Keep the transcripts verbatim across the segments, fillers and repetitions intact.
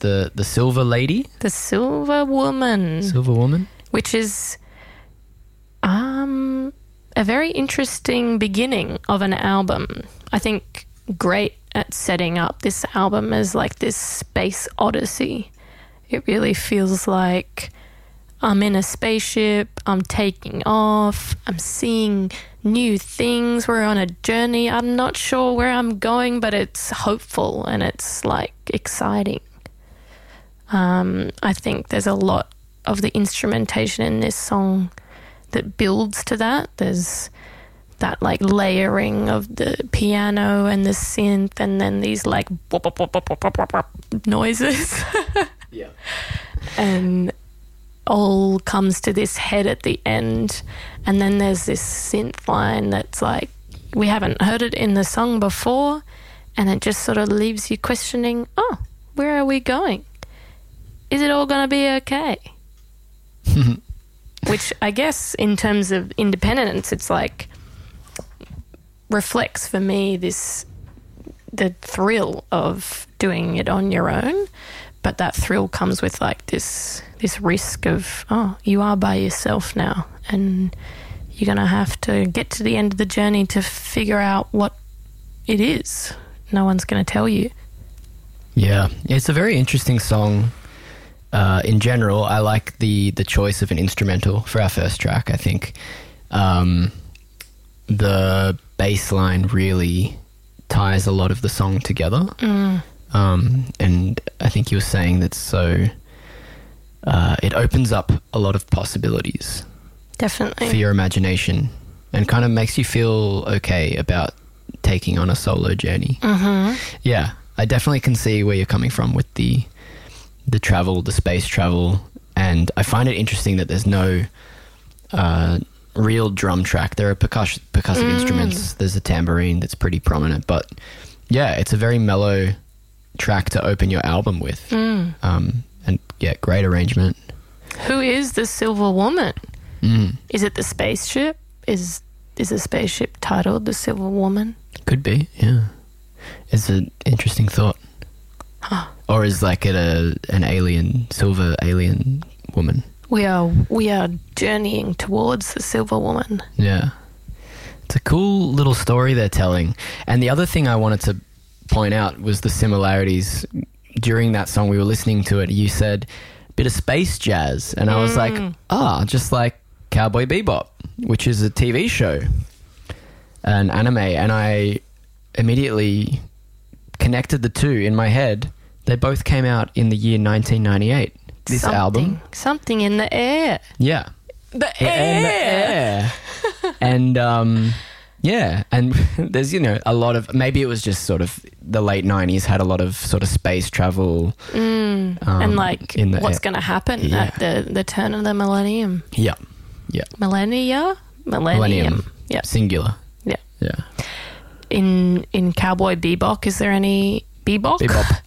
the, the Silver Lady. The Silver Woman. Silver Woman. Which is um, a very interesting beginning of an album. I think great at setting up this album as like this space odyssey. It really feels like I'm in a spaceship, I'm taking off, I'm seeing new things, we're on a journey. I'm not sure where I'm going, but it's hopeful and it's like exciting. Um, I think there's a lot of the instrumentation in this song that builds to that. There's that like layering of the piano and the synth and then these like wop, wop, wop, wop, wop, wop, wop noises. Yeah. And all comes to this head at the end, and then there's this synth line that's like, we haven't heard it in the song before, and it just sort of leaves you questioning, oh, where are we going? Is it all going to be okay? Which I guess in terms of independence, it's like reflects for me this the thrill of doing it on your own, but that thrill comes with like this this risk of, oh, you are by yourself now and you're going to have to get to the end of the journey to figure out what it is. No one's going to tell you. Yeah, it's a very interesting song. Uh, in general, I like the, the choice of an instrumental for our first track. I think um, the bass line really ties a lot of the song together. Mm. Um, and I think you were saying that so uh, it opens up a lot of possibilities. Definitely. For your imagination and kind of makes you feel okay about taking on a solo journey. Mm-hmm. Yeah, I definitely can see where you're coming from with the the travel, the space travel, and I find it interesting that there's no uh, real drum track. There are percuss- percussive Mm. instruments. There's a tambourine that's pretty prominent, but yeah, it's a very mellow track to open your album with. Mm. Um, and yeah, great arrangement. Who is the Silver Woman? Mm. Is it the spaceship? Is is the spaceship titled the Silver Woman? Could be, yeah. It's an interesting thought. Huh. Or is like it a an alien, silver alien woman? We are we are journeying towards the Silver Woman. Yeah. It's a cool little story they're telling. And the other thing I wanted to point out was the similarities. During that song, we were listening to it, you said a bit of space jazz. And I was Mm. like, ah, just like Cowboy Bebop, which is a T V show, an anime. And I immediately connected the two in my head. They both came out in the year nineteen ninety-eight. This something, album. Something in the air. Yeah. The In air. the air. And um, yeah, and there's, you know, a lot of, maybe it was just sort of the late nineties had a lot of sort of space travel. Mm. Um, and like in the what's air. going to happen Yeah. at the, the turn of the millennium. Yeah. Yeah. Millennia? Millennium. Millennium. Yeah. Singular. Yeah. Yeah. In in Cowboy Bebop, is there any Bebop? Bebop.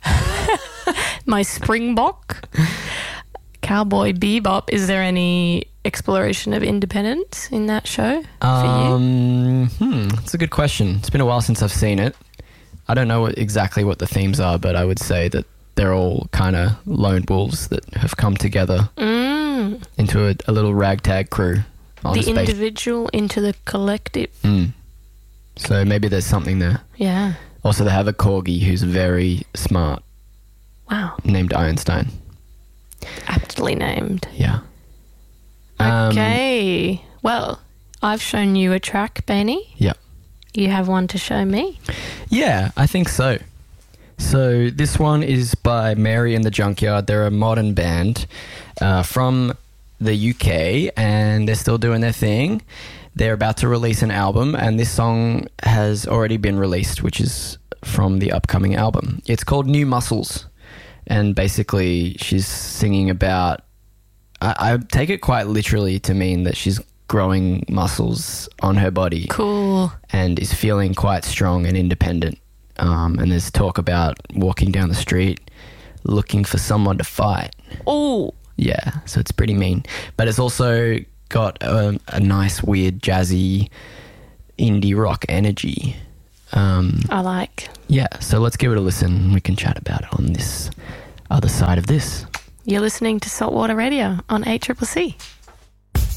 My Springbok. Cowboy Bebop, is there any exploration of independence in that show for you? Um, hmm, that's a good question. It's been a while since I've seen it. I don't know what, exactly what the themes are, but I would say that they're all kind of lone wolves that have come together Mm. into a, a little ragtag crew on The a space. individual into the collective. Mm. So maybe there's something there. Yeah. Also, they have a corgi who's very smart, Wow. named Einstein. Aptly named. Yeah. Um, Okay. Well, I've shown you a track, Benny. Yeah. You have one to show me. Yeah, I think so. So this one is by Mary and the Junkyard. They're a modern band uh, from the U K, and they're still doing their thing. They're about to release an album, and this song has already been released, which is from the upcoming album. It's called New Muscles, and basically she's singing about... I, I take it quite literally to mean that she's growing muscles on her body. Cool. And is feeling quite strong and independent. Um, and there's talk about walking down the street looking for someone to fight. Oh. Yeah, so it's pretty mean. But it's also got a, a nice, weird, jazzy, indie rock energy. Um, I like. yeah, so let's give it a listen and we can chat about it on this other side of this. You're listening to Saltwater Radio on A C C C.